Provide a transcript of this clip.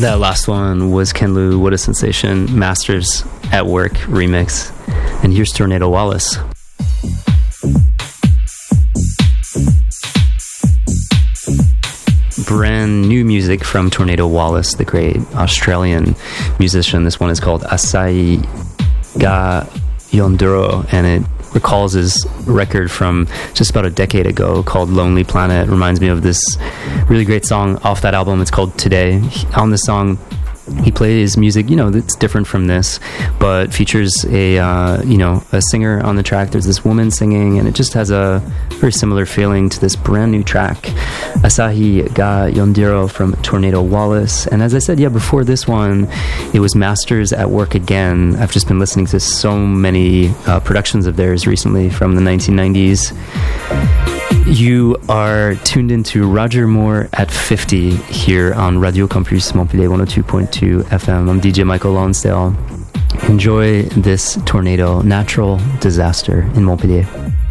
That last one was Ken Lu, What a Sensation, Masters at Work remix. And here's Tornado Wallace. Brand new music from Tornado Wallace, the great Australian musician. This one is called Asai Ga Yonduro, and it recalls his record from just about a decade ago called Lonely Planet. It reminds me of this really great song off that album. It's called Today. On this song, he plays music, that's different from this, but features a singer on the track. There's this woman singing, and it just has a very similar feeling to this brand new track, Asahi Ga Yondiro from Tornado Wallace. And as I said, before this one, it was Masters at Work Again. I've just been listening to so many productions of theirs recently from the 1990s. You are tuned into Roger Moore at 50 here on Radio Campus Montpellier 102.2 FM. I'm DJ Michael Lonsdale. Enjoy this tornado, natural disaster in Montpellier.